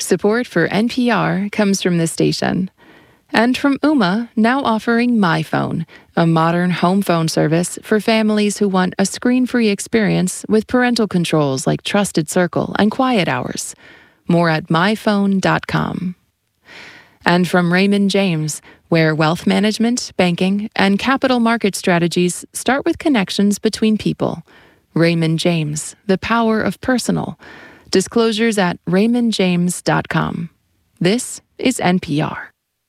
Support for NPR comes from this station. And from Ooma, now offering MyPhone, a modern home phone service for families who want a screen-free experience with parental controls like Trusted Circle and Quiet Hours. More at myphone.com. And from Raymond James, where wealth management, banking, and capital market strategies start with connections between people. Raymond James, the power of personal. Disclosures at raymondjames.com. This is NPR.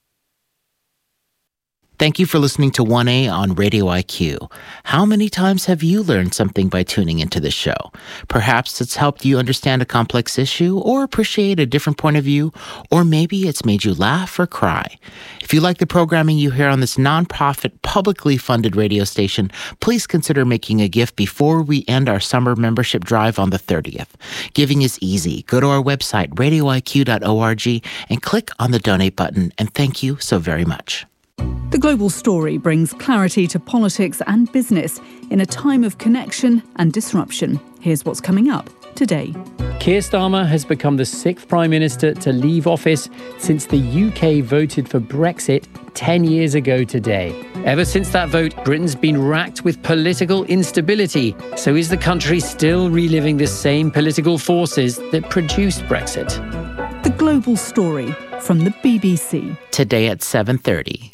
Thank you for listening to 1A on Radio IQ. How many times have you learned something by tuning into the show? Perhaps it's helped you understand a complex issue or appreciate a different point of view, or maybe it's made you laugh or cry. If you like the programming you hear on this nonprofit, publicly funded radio station, please consider making a gift before we end our summer membership drive on the 30th. Giving is easy. Go to our website, radioiq.org, and click on the donate button, and thank you so very much. The Global Story brings clarity to politics and business in a time of connection and disruption. Here's what's coming up today. Keir Starmer has become the 6th Prime Minister to leave office since the UK voted for Brexit 10 years ago today. Ever since that vote, Britain's been racked with political instability. So is the country still reliving the same political forces that produced Brexit? The Global Story from the BBC. Today at 7:30.